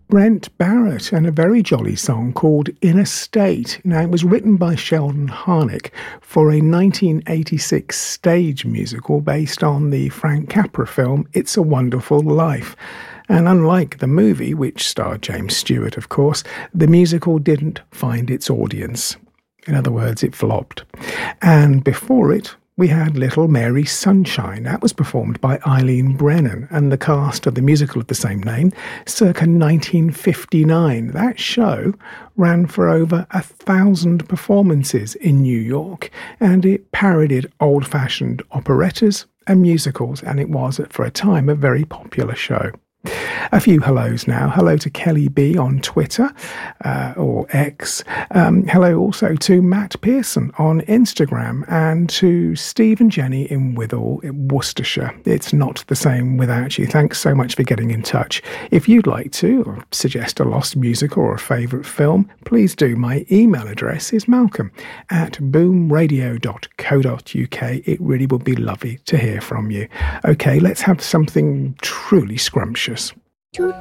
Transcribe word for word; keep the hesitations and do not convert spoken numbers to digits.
Brent Barrett and a very jolly song called In a State. Now, it was written by Sheldon Harnick for a nineteen eighty-six stage musical based on the Frank Capra film It's a Wonderful Life. And unlike the movie, which starred James Stewart, of course, the musical didn't find its audience. In other words, it flopped. And before it, we had Little Mary Sunshine. That was performed by Eileen Brennan and the cast of the musical of the same name, circa nineteen fifty-nine. That show ran for over a thousand performances in New York, and it parodied old-fashioned operettas and musicals, and it was, for a time, a very popular show. A few hellos now. Hello to Kelly B on Twitter, uh, or X. Um, hello also to Matt Pearson on Instagram, and to Steve and Jenny in Withall, in Worcestershire. It's not the same without you. Thanks so much for getting in touch. If you'd like to, or suggest a lost music or a favourite film, please do. My email address is malcolm at boomradio dot co dot uk. It really would be lovely to hear from you. Okay, let's have something truly scrumptious.